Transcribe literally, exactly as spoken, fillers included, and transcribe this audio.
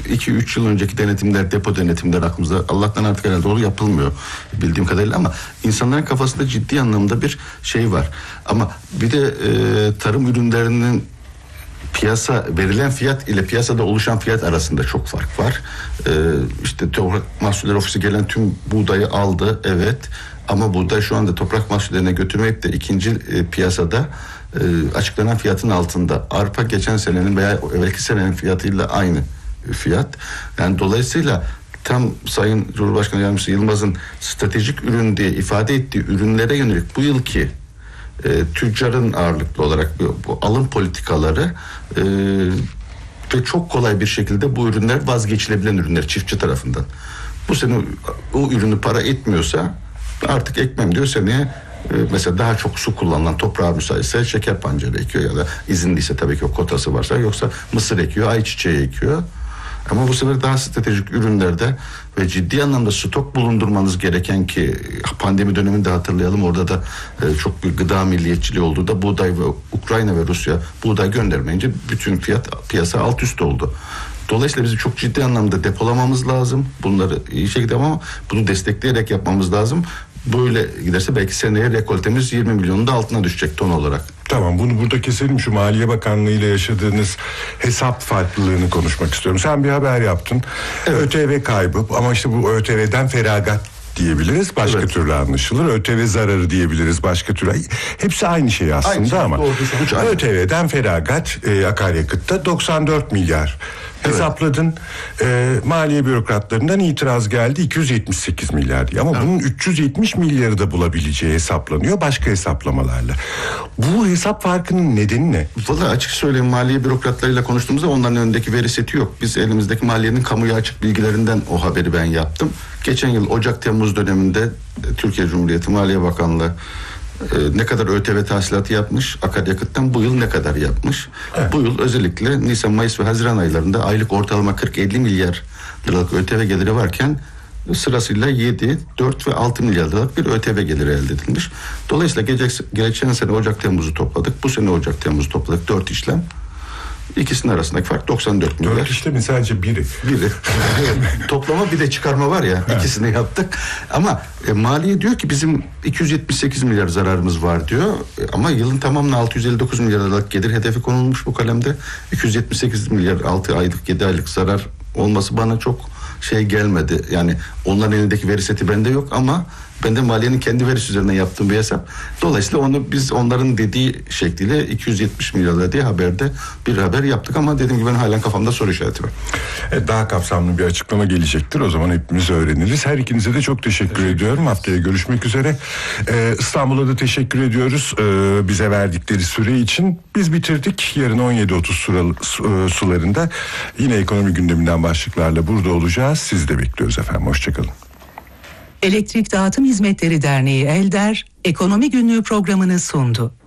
iki üç yıl önceki denetimler, depo denetimler aklımızda. Allah'tan artık herhalde doğru yapılmıyor bildiğim kadarıyla, ama insanların kafasında ciddi anlamda bir şey var. Ama bir de e, tarım ürünlerinin piyasa verilen fiyat ile piyasada oluşan fiyat arasında çok fark var. Ee, işte Toprak Mahsulleri Ofisi gelen tüm buğdayı aldı, evet, ama buğday şu anda Toprak Mahsullerine götürmeyip de ikinci e, piyasada e, açıklanan fiyatın altında. Arpa geçen senenin veya evvelki senenin fiyatıyla aynı fiyat. Yani dolayısıyla tam Sayın Cumhurbaşkanı Yardımcısı Yılmaz'ın stratejik ürün diye ifade ettiği ürünlere yönelik bu yılki E, tüccarın ağırlıklı olarak bu, bu alım politikaları e, ve çok kolay bir şekilde bu ürünler vazgeçilebilen ürünler çiftçi tarafından. Bu sene o ürünü para etmiyorsa artık ekmem diyor, seneye e, mesela daha çok su kullanılan, toprağa müsaitse şeker pancarı ekiyor ya da izinliyse tabii ki o kotası varsa, yoksa mısır ekiyor, ayçiçeği ekiyor. Ama bu sefer daha stratejik ürünlerde ve ciddi anlamda stok bulundurmanız gereken, ki pandemi döneminde hatırlayalım, orada da e, çok bir gıda milliyetçiliği oldu da buğday ve Ukrayna ve Rusya buğday göndermeyince bütün fiyat piyasa alt üst oldu. Dolayısıyla bizim çok ciddi anlamda depolamamız lazım. Bunları iyi şekilde, ama bunu destekleyerek yapmamız lazım. Böyle giderse belki seneye rekoltemiz yirmi milyonun da altına düşecek ton olarak. Tamam, bunu burada keselim. Şu Maliye Bakanlığı ile yaşadığınız hesap farklılığını konuşmak istiyorum. Sen bir haber yaptın. Evet. ÖTV kaybı, ama işte bu ÖTV'den feragat diyebiliriz, başka evet. türlü anlaşılır. ÖTV zararı diyebiliriz, başka türlü. Hepsi aynı şey aslında, aynı şey, ama doğru, ÖTV'den feragat e, akaryakıtta doksan dört milyar. Evet. Hesapladın. E, maliye bürokratlarından itiraz geldi, iki yüz yetmiş sekiz milyar diye. Ama evet. bunun üç yüz yetmiş milyarı da bulabileceği hesaplanıyor başka hesaplamalarla. Bu hesap farkının nedeni ne? Vallahi açık söyleyeyim, maliye bürokratlarıyla konuştuğumuzda onların önündeki veri seti yok. Biz elimizdeki maliyenin kamuya açık bilgilerinden o haberi ben yaptım. Geçen yıl Ocak-Temmuz döneminde Türkiye Cumhuriyeti Maliye Bakanlığı e, ne kadar ÖTV tahsilatı yapmış akaryakıttan, bu yıl ne kadar yapmış? Evet. Bu yıl özellikle Nisan, Mayıs ve Haziran aylarında aylık ortalama kırk elli milyar liralık ÖTV geliri varken sırasıyla yedi, dört ve altı milyar liralık bir ÖTV geliri elde edilmiş. Dolayısıyla gelecek, geçen sene Ocak-Temmuz'u topladık. Bu sene Ocak-Temmuz'u topladık. dört işlem. İkisinin arasındaki fark doksan dört milyar. Dört işlemin sadece biri. Biri. Toplama bir de çıkarma var ya, evet. ikisini yaptık. Ama e, maliye diyor ki bizim iki yüz yetmiş sekiz milyar zararımız var diyor. E, ama yılın tamamına altı yüz elli dokuz milyar liralık gelir hedefi konulmuş bu kalemde. iki yüz yetmiş sekiz milyar altı aylık yedi aylık zarar olması bana çok şey gelmedi. Yani onların elindeki veri seti bende yok, ama ben de maliyenin kendi verisi üzerinden yaptığım bir hesap. Dolayısıyla onu biz onların dediği şekliyle iki yüz yetmiş milyar lira diye haberde bir haber yaptık, ama dediğim gibi ben halen kafamda soru işareti var. Evet, daha kapsamlı bir açıklama gelecektir. O zaman hepimiz öğreniriz. Her ikinize de çok teşekkür, teşekkür ediyorum. Haftaya görüşmek üzere. Ee, İstanbul'a da teşekkür ediyoruz. Ee, bize verdikleri süre için. Biz bitirdik. Yarın on yedi otuz sularında yine ekonomi gündeminden başlıklarla burada olacağız. Sizi de bekliyoruz efendim. Hoşçakalın. Elektrik Dağıtım Hizmetleri Derneği ELDER, Ekonomi Günlüğü programını sundu.